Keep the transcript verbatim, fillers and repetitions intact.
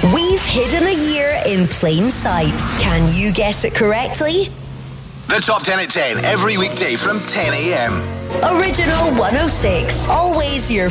We've hidden a year in plain sight. Can you guess it correctly? The Top ten at ten, every weekday from ten a.m. Original one oh six. Always your